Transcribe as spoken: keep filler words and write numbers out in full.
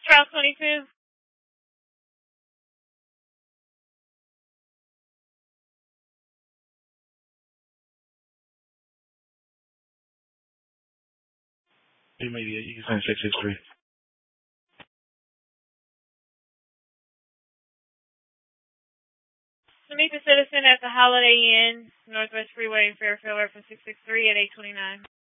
Route twenty-two. Immediate, you can send six six three. To meet the citizen at the Holiday Inn, Northwest Freeway in Fairfield, reference six six three at eight twenty-nine.